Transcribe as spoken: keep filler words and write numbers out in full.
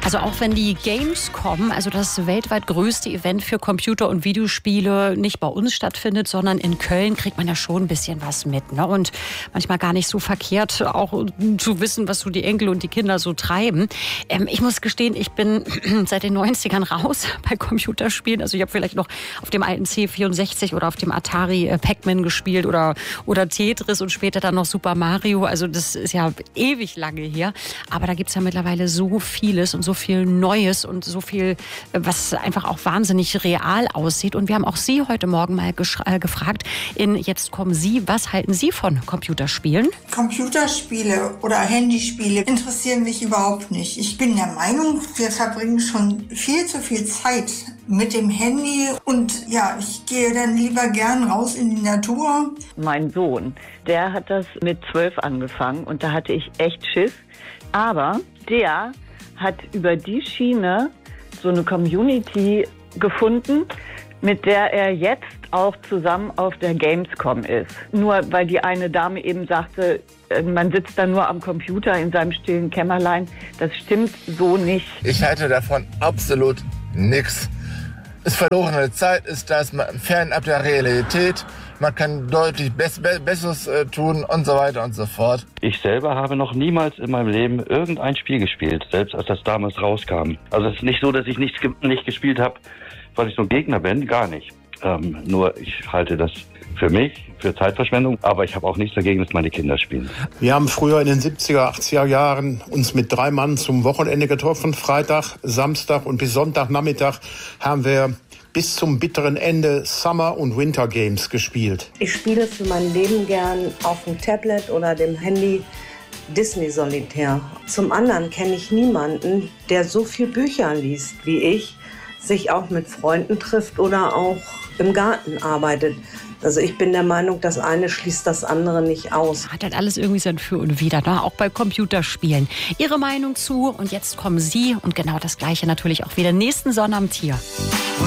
Also auch wenn die Gamescom, also das weltweit größte Event für Computer- und Videospiele, nicht bei uns stattfindet, sondern in Köln, kriegt man ja schon ein bisschen was mit. Ne? Und manchmal gar nicht so verkehrt, auch zu wissen, was so die Enkel und die Kinder so treiben. Ähm, ich muss gestehen, ich bin seit den neunzigern raus bei Computerspielen. Also ich habe vielleicht noch auf dem alten C vierundsechzig oder auf dem Atari äh, Pac-Man gespielt oder, oder Tetris und später dann noch Super Mario. Also das ist ja ewig lange her. Aber da gibt es ja mittlerweile so vieles und so viel Neues und so viel, was einfach auch wahnsinnig real aussieht. Und wir haben auch Sie heute Morgen mal äh, gefragt, in Jetzt kommen Sie, was halten Sie von Computerspielen? Computerspiele oder Handyspiele interessieren mich überhaupt nicht. Ich bin der Meinung, wir verbringen schon viel zu viel Zeit mit dem Handy und ja, ich gehe dann lieber gern raus in die Natur. Mein Sohn, der hat das mit zwölf angefangen und da hatte ich echt Schiss. Aber der hat über die Schiene so eine Community gefunden, mit der er jetzt auch zusammen auf der Gamescom ist. Nur weil die eine Dame eben sagte, man sitzt da nur am Computer in seinem stillen Kämmerlein. Das stimmt so nicht. Ich halte davon absolut nichts. Es verlorene Zeit ist das, fernab der Realität. Man kann deutlich Bess- Besseres äh, tun und so weiter und so fort. Ich selber habe noch niemals in meinem Leben irgendein Spiel gespielt, selbst als das damals rauskam. Also es ist nicht so, dass ich nichts ge- nicht gespielt habe, weil ich so ein Gegner bin, gar nicht. Ähm, nur ich halte das für mich, für Zeitverschwendung, aber ich habe auch nichts dagegen, dass meine Kinder spielen. Wir haben früher in den siebziger, achtziger Jahren uns mit drei Mann zum Wochenende getroffen. Freitag, Samstag und bis Sonntagnachmittag haben wir bis zum bitteren Ende Summer- und Winter Games gespielt. Ich spiele für mein Leben gern auf dem Tablet oder dem Handy Disney Solitär. Zum anderen kenne ich niemanden, der so viel Bücher liest wie ich, sich auch mit Freunden trifft oder auch im Garten arbeitet. Also ich bin der Meinung, das eine schließt das andere nicht aus. Hat halt alles irgendwie sein Für und Wider, ne? Auch bei Computerspielen. Ihre Meinung zu und jetzt kommen Sie und genau das Gleiche natürlich auch wieder nächsten Sonnabend hier.